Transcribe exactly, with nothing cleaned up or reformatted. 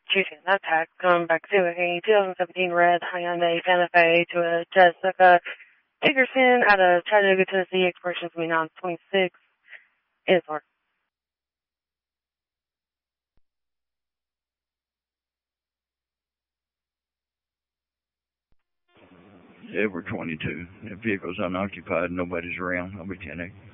Choosing that tack, going back to a twenty seventeen red Hyundai Santa Fe to a Jessica Dickerson out of Chattanooga, Tennessee, expiration twenty-nine twenty-six is marked. Edward twenty-two. That vehicle's unoccupied. Nobody's around. I'll be ten eight.